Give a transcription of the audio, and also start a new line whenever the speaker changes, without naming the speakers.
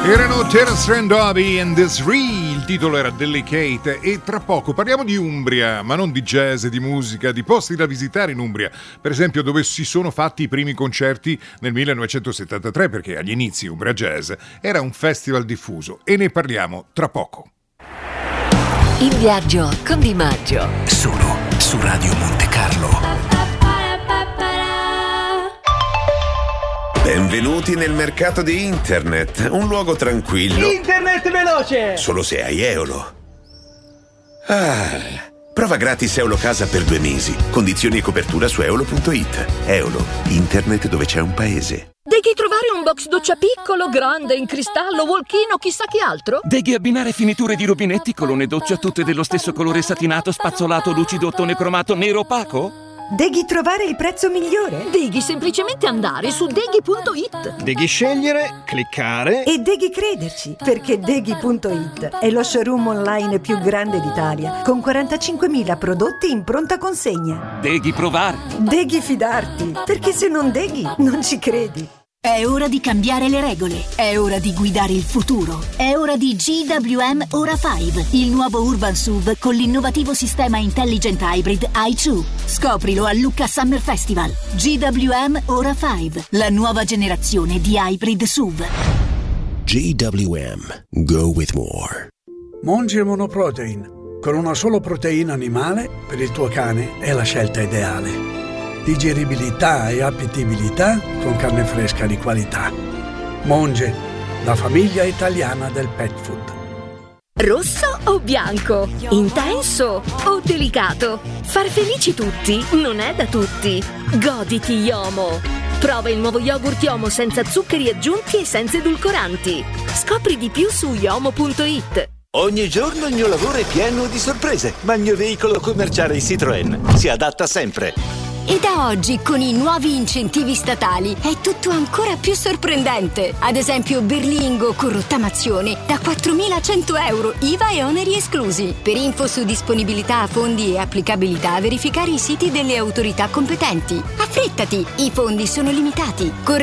Erano Terence Randovi and This Re, il titolo era Delicate, e tra poco parliamo di Umbria, ma non di jazz e di musica, di posti da visitare in Umbria, per esempio dove si sono fatti i primi concerti nel 1973, perché agli inizi Umbria Jazz era un festival diffuso, e ne parliamo tra poco.
In viaggio con Di Maggio,
solo su Radio Monte Carlo.
Benvenuti nel mercato di internet, un luogo tranquillo.
Internet veloce!
Solo se hai Eolo. Prova gratis Eolo Casa per 2 mesi. Condizioni e copertura su eolo.it. Eolo, internet dove c'è un paese.
Devi trovare un box doccia piccolo, grande, in cristallo, walk-in, chissà che altro?
Devi abbinare finiture di rubinetti, colonne doccia tutte dello stesso colore satinato, spazzolato, lucido, ottone cromato, nero opaco?
Devi trovare il prezzo migliore?
Devi semplicemente andare su deghi.it.
Devi scegliere, cliccare
e devi crederci, perché deghi.it è lo showroom online più grande d'Italia, con 45.000 prodotti in pronta consegna.
Devi provare.
Devi fidarti, perché se non deghi, non ci credi.
È ora di cambiare le regole, è ora di guidare il futuro, è ora di GWM Ora 5, il nuovo Urban SUV con l'innovativo sistema Intelligent Hybrid i2. Scoprilo al Lucca Summer Festival. GWM Ora 5, la nuova generazione di hybrid SUV.
GWM, go with more.
Monge Monoprotein, con una sola proteina animale per il tuo cane è la scelta ideale. Digeribilità e appetibilità con carne fresca di qualità. Monge, la famiglia italiana del pet food.
Rosso o bianco? Intenso o delicato? Far felici tutti non è da tutti. Goditi Yomo. Prova il nuovo yogurt Yomo senza zuccheri aggiunti e senza edulcoranti. Scopri di più su yomo.it.
Ogni giorno il mio lavoro è pieno di sorprese, ma il mio veicolo commerciale Citroën si adatta sempre.
E da oggi, con i nuovi incentivi statali, è tutto ancora più sorprendente. Ad esempio, Berlingo con rottamazione da 4.100 euro, IVA e oneri esclusi. Per info su disponibilità, fondi e applicabilità, verificare i siti delle autorità competenti. Affrettati, i fondi sono limitati.